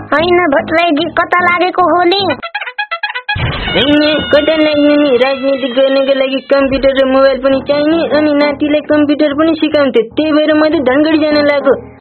हैन भट्टराईजी कता लागेको हो नि? कता लाग्ने नि, राजनीति गर्नको लागि कम्प्युटर र मोबाइल पनि चाहिने अनि नातिलाई कम्प्युटर पनि सिकाउँथे, त्यही भएर म त धनगढी जान लाग्यो।